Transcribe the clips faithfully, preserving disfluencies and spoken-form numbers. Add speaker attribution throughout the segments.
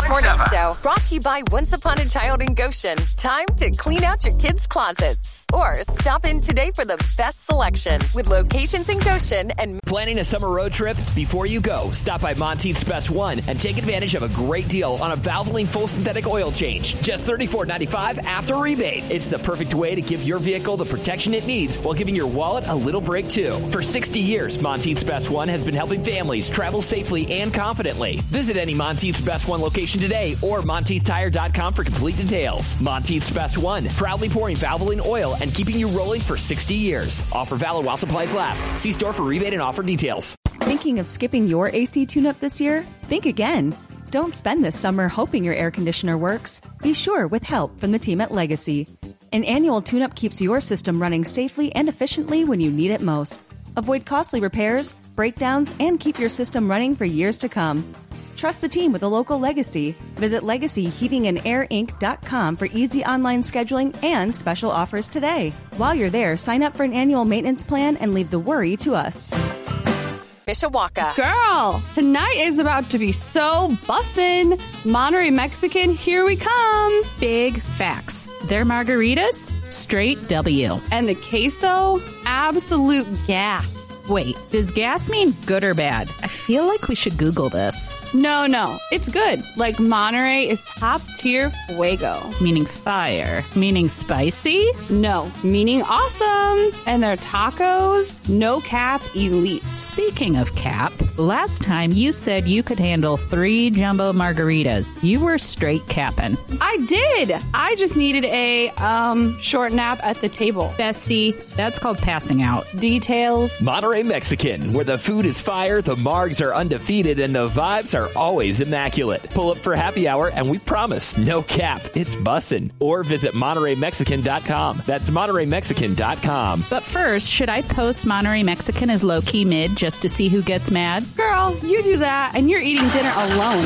Speaker 1: Morning Show, brought to you by Once Upon a Child in Goshen. Time to clean out your kids' closets. Or stop in today for the best selection with locations in Goshen and...
Speaker 2: Planning a summer road trip? Before you go, stop by Monteith's Best One and take advantage of a great deal on a Valvoline full synthetic oil change. Just thirty-four ninety-five after rebate. It's the perfect way to give your vehicle the protection it needs while giving your wallet a little break, too. For sixty years, Monteith's Best One has been helping families travel safely and confidently. Visit any Monteith's Best One location today or Monteith Tire dot com for complete details. Monteith's Best One, proudly pouring Valvoline oil and keeping you rolling for sixty years. Offer valid while supplies last. See store for rebate and offer details.
Speaker 3: Thinking of skipping your A C tune-up this year? Think again. Don't spend this summer hoping your air conditioner works. Be sure with help from the team at Legacy. An annual tune-up keeps your system running safely and efficiently when you need it most. Avoid costly repairs, breakdowns, and keep your system running for years to come. Trust the team with a local Legacy. Visit legacy heating and air inc dot com for easy online scheduling and special offers today. While you're there, sign up for an annual maintenance plan and leave the worry to us.
Speaker 1: Mishawaka.
Speaker 4: Girl, tonight is about to be so bussin'. Monterey Mexican, here we come.
Speaker 5: Big facts. Their margaritas, straight W.
Speaker 4: And the queso, absolute gas.
Speaker 5: Wait, does gas mean good or bad? I feel like we should Google this.
Speaker 4: No, no, it's good. Like Monterey is top tier fuego.
Speaker 5: Meaning fire. Meaning spicy?
Speaker 4: No, meaning awesome. And their tacos, no cap elite.
Speaker 5: Speaking of cap, last time you said you could handle three jumbo margaritas. You were straight capping.
Speaker 4: I did. I just needed a um short nap at the table.
Speaker 5: Bestie, that's called passing out.
Speaker 4: Details.
Speaker 2: Monterey Mexican, where the food is fire, the margs are undefeated, and the vibes are always immaculate. Pull up for happy hour, and we promise no cap. It's bussin'. Or visit Monterey Mexican dot com. That's Monterey Mexican dot com.
Speaker 5: But first, should I post Monterey Mexican as low-key mid just to see who gets mad?
Speaker 4: Girl, you do that, and you're eating dinner alone.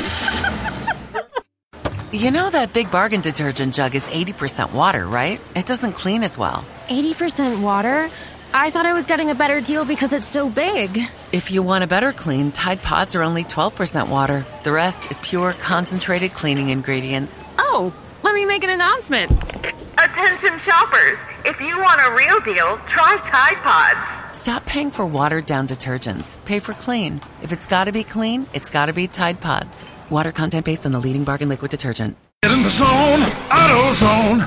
Speaker 6: You know that Big Bargain detergent jug is eighty percent water, right? It doesn't clean as well.
Speaker 7: eighty percent water? I thought I was getting a better deal because it's so big.
Speaker 6: If you want a better clean, Tide Pods are only twelve percent water. The rest is pure, concentrated cleaning ingredients.
Speaker 7: Oh, let me make an announcement.
Speaker 8: Attention shoppers, if you want a real deal, try Tide Pods.
Speaker 6: Stop paying for watered-down detergents. Pay for clean. If it's gotta be clean, it's gotta be Tide Pods. Water content based on the leading bargain liquid detergent.
Speaker 9: Get in the zone, AutoZone.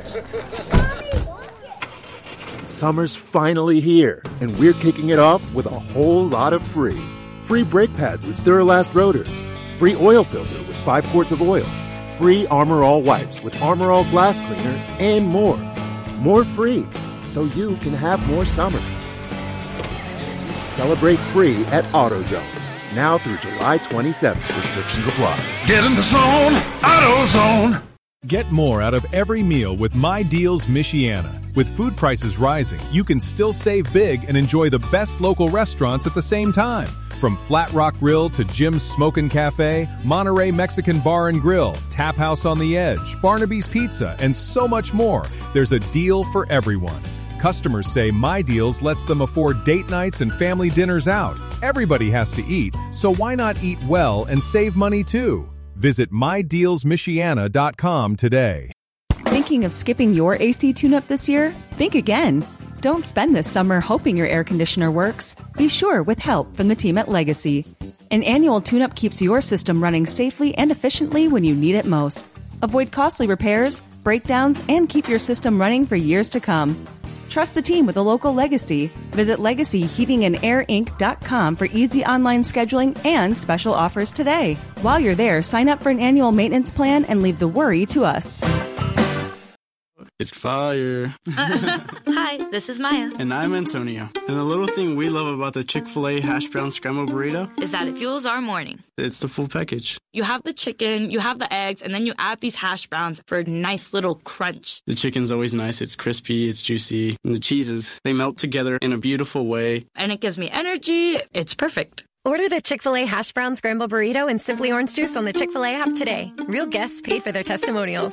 Speaker 10: Summer's finally here, and we're kicking it off with a whole lot of free. Free brake pads with Duralast rotors. Free oil filter with five quarts of oil. Free Armor All wipes with Armor All glass cleaner, and more. More free, so you can have more summer. Celebrate free at AutoZone. Now through July twenty-seventh. Restrictions apply.
Speaker 9: Get in the zone, AutoZone.
Speaker 11: Get more out of every meal with My Deals Michiana. With food prices rising, you can still save big and enjoy the best local restaurants at the same time. From Flat Rock Grill to Jim's Smokin' Cafe, Monterey Mexican Bar and Grill, Tap House on the Edge, Barnaby's Pizza, and so much more, there's a deal for everyone. Customers say My Deals lets them afford date nights and family dinners out. Everybody has to eat, so why not eat well and save money too? Visit my deals michiana dot com today.
Speaker 3: Thinking of skipping your A C tune-up this year? Think again. Don't spend this summer hoping your air conditioner works. Be sure with help from the team at Legacy. An annual tune-up keeps your system running safely and efficiently when you need it most. Avoid costly repairs, breakdowns, and keep your system running for years to come. Trust the team with a local Legacy. Visit legacy heating and air inc dot com for easy online scheduling and special offers today. While you're there, sign up for an annual maintenance plan and leave the worry to us.
Speaker 12: It's fire.
Speaker 13: Hi, this is Maya.
Speaker 12: And I'm Antonio. And the little thing we love about the Chick-fil-A hash brown scrambled burrito
Speaker 13: is that it fuels our morning.
Speaker 12: It's the full package.
Speaker 13: You have the chicken, you have the eggs, and then you add these hash browns for a nice little crunch.
Speaker 12: The chicken's always nice. It's crispy, it's juicy. And the cheeses, they melt together in a beautiful way.
Speaker 13: And it gives me energy. It's perfect.
Speaker 14: Order the Chick-fil-A hash brown scrambled burrito and Simply Orange Juice on the Chick-fil-A app today. Real guests paid for their testimonials.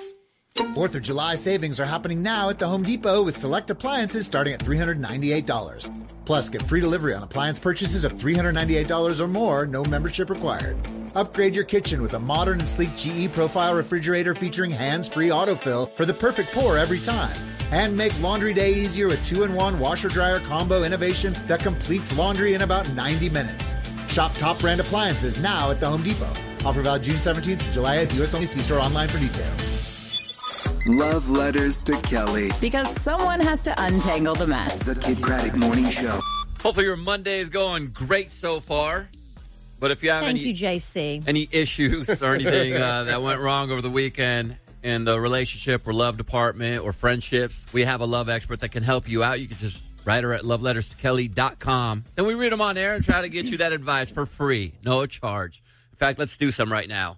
Speaker 14: fourth of July savings are happening now at the Home Depot with select appliances starting at three hundred ninety-eight dollars. Plus, get free delivery on appliance purchases of three hundred ninety-eight dollars or more, no membership required. Upgrade your kitchen with a modern and sleek G E Profile refrigerator featuring hands-free autofill for the perfect pour every time. And make laundry day easier with two in one washer-dryer combo innovation that completes laundry in about ninety minutes. Shop top brand appliances now at the Home Depot. Offer valid June seventeenth to July eighth. U S only. See store online for details.
Speaker 15: Love letters to Kelly.
Speaker 16: Because someone has to untangle the mess.
Speaker 15: The Kid Craddock Morning Show.
Speaker 17: Hopefully your Monday is going great so far. But if you have
Speaker 18: Thank
Speaker 17: any,
Speaker 18: you, J C.
Speaker 17: any issues or anything uh, that went wrong over the weekend in the relationship or love department or friendships, we have a love expert that can help you out. You can just write her at love letters to kelly dot com. And we read them on air and try to get you that advice for free. No charge. In fact, let's do some right now.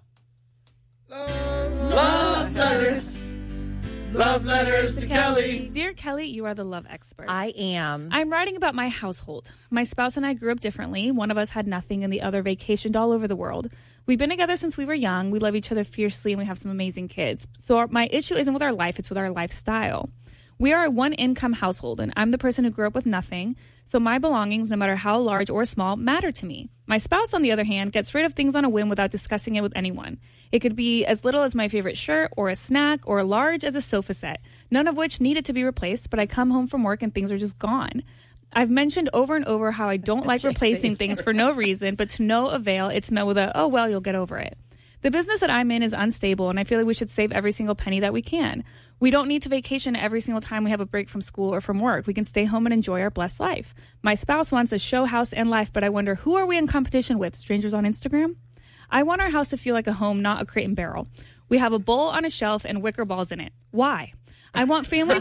Speaker 9: Love letters. Love letters to Kelly.
Speaker 19: Dear Kelly, you are the love expert.
Speaker 18: I am.
Speaker 19: I'm writing about my household. My spouse and I grew up differently. One of us had nothing and the other vacationed all over the world. We've been together since we were young. We love each other fiercely and we have some amazing kids. So our, my issue isn't with our life, it's with our lifestyle. We are a one-income household, and I'm the person who grew up with nothing, so my belongings, no matter how large or small, matter to me. My spouse, on the other hand, gets rid of things on a whim without discussing it with anyone. It could be as little as my favorite shirt or a snack or large as a sofa set, none of which needed to be replaced, but I come home from work and things are just gone. I've mentioned over and over how I don't like replacing things for no reason, but to no avail, it's met with a, oh, well, you'll get over it. The business that I'm in is unstable, and I feel like we should save every single penny that we can. We don't need to vacation every single time we have a break from school or from work. We can stay home and enjoy our blessed life. My spouse wants a show house and life, but I wonder, who are we in competition with? Strangers on Instagram? I want our house to feel like a home, not a crate and barrel. We have a bowl on a shelf and wicker balls in it. Why? I want family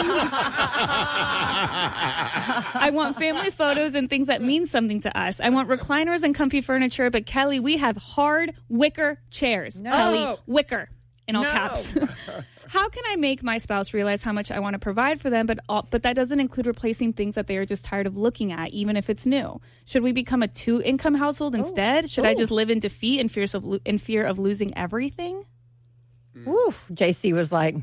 Speaker 19: I want family photos and things that mean something to us. I want recliners and comfy furniture, but Kelly, we have hard wicker chairs.
Speaker 18: No.
Speaker 19: Kelly, wicker in all
Speaker 18: No.
Speaker 19: caps. How can I make my spouse realize how much I want to provide for them, but all, but that doesn't include replacing things that they are just tired of looking at, even if it's new? Should we become a two-income household instead? Should I
Speaker 18: Ooh.
Speaker 19: just live in defeat and fear of, lo- in fear of losing everything?
Speaker 18: Oof. J C was like,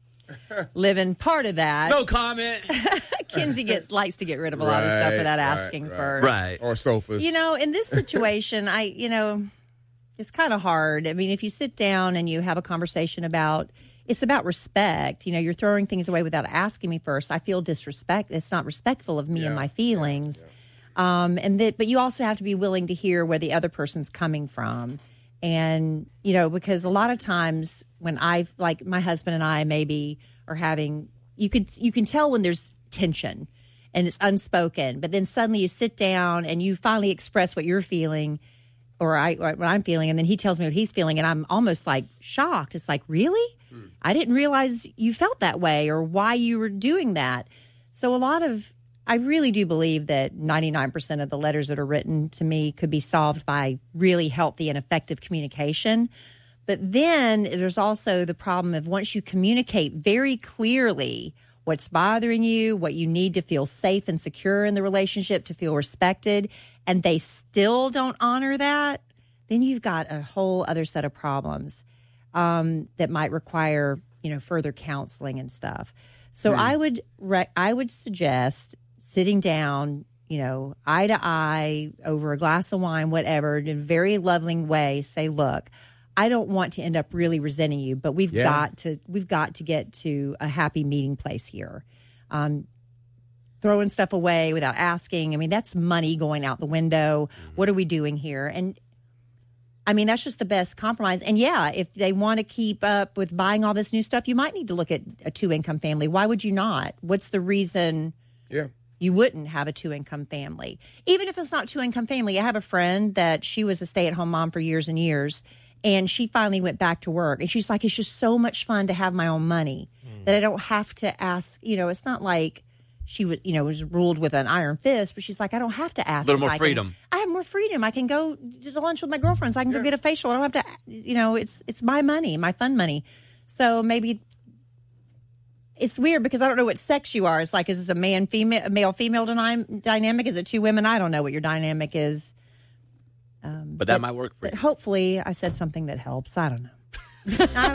Speaker 18: living part of that.
Speaker 17: No comment.
Speaker 18: Kinsey gets likes to get rid of a lot of stuff
Speaker 20: Right,
Speaker 18: without
Speaker 20: right,
Speaker 18: asking
Speaker 20: right.
Speaker 18: first.
Speaker 17: Right.
Speaker 20: Or sofas.
Speaker 18: You know, in this situation, I, you know, it's kind of hard. I mean, if you sit down and you have a conversation about, it's about respect. You know, you're throwing things away without asking me first. I feel disrespect. It's not respectful of me
Speaker 20: Yeah,
Speaker 18: and my feelings.
Speaker 20: yeah,
Speaker 18: Um, and that, but you also have to be willing to hear where the other person's coming from. And, you know, because a lot of times when I've, like my husband and I maybe are having, you could, you can tell when there's tension and it's unspoken, but then suddenly you sit down and you finally express what you're feeling or I, or what I'm feeling. And then he tells me what he's feeling and I'm almost like shocked. It's like, really? Mm. I didn't realize you felt that way or why you were doing that. So a lot of, I really do believe that ninety-nine percent of the letters that are written to me could be solved by really healthy and effective communication. But then there's also the problem of once you communicate very clearly what's bothering you, what you need to feel safe and secure in the relationship, to feel respected, and they still don't honor that, then you've got a whole other set of problems um, that might require, you know, further counseling and stuff. So
Speaker 20: Hmm.
Speaker 18: I would re- I would suggest sitting down, you know, eye to eye over a glass of wine, whatever, in a very loving way, say, look, I don't want to end up really resenting you, but we've
Speaker 20: Yeah.
Speaker 18: got to we've got to get to a happy meeting place here. Um, throwing stuff away without asking, I mean, that's money going out the window. What are we doing here? And I mean, that's just the best compromise. And yeah, if they want to keep up with buying all this new stuff, you might need to look at a two-income family. Why would you not? What's the reason
Speaker 20: Yeah.
Speaker 18: you wouldn't have a two-income family? Even if it's not two-income family, I have a friend that she was a stay-at-home mom for years and years, and she finally went back to work. And she's like, it's just so much fun to have my own money that I don't have to ask. You know, it's not like she was, you know, was ruled with an iron fist, but she's like, I don't have to ask.
Speaker 17: A little
Speaker 18: if
Speaker 17: more
Speaker 18: I can-
Speaker 17: freedom.
Speaker 18: I have more freedom. I can go to lunch with my girlfriends. I can go get a facial. I don't have to, you know, it's it's my money, my fun money. So maybe it's weird because I don't know what sex you are. It's like, is this a man, female, male, female dyna- dynamic? Is it two women? I don't know what your dynamic is. Um,
Speaker 17: But that might work for
Speaker 18: but
Speaker 17: you.
Speaker 18: hopefully I said something that helps. I don't know. I